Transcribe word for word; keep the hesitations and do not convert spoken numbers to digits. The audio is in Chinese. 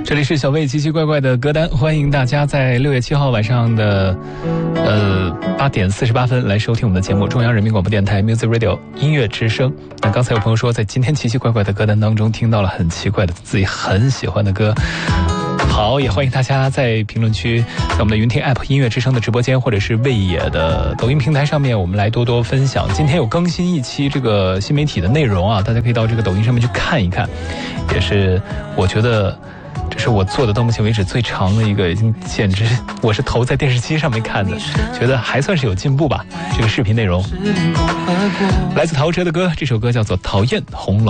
这里是小魏奇奇怪怪的歌单，欢迎大家在六月七号晚上的呃八点四十八分来收听我们的节目，中央人民广播电台 Music Radio 音乐之声。那刚才有朋友说，在今天奇奇怪怪的歌单当中听到了很奇怪的自己很喜欢的歌。好，也欢迎大家在评论区，在我们的云听 App 音乐之声的直播间，或者是魏野的抖音平台上面，我们来多多分享。今天有更新一期这个新媒体的内容啊，大家可以到这个抖音上面去看一看，也是我觉得这是我做的到目前为止最长的一个，已经简直我是投在电视机上面看的，觉得还算是有进步吧。这个视频内容来自陶喆的歌，这首歌叫做《讨厌红楼》。